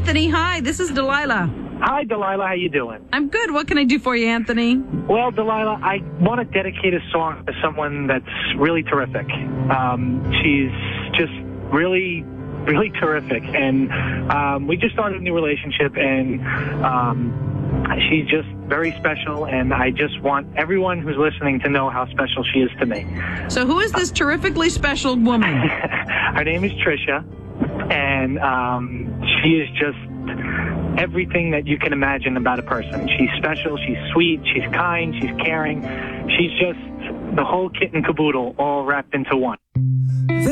Anthony, hi. This is Delilah. Hi, Delilah. How you doing? I'm good. What can I do for you, Anthony? Well, Delilah, I want to dedicate a song to someone that's really terrific. She's just really, really terrific. And we just started a new relationship, and she's just very special. And I just want everyone who's listening to know how special she is to me. So who is this terrifically special woman? Her name is Trisha, and she is just everything that you can imagine about a person. She's special, she's sweet, she's kind, she's caring. She's just the whole kit and caboodle all wrapped into one.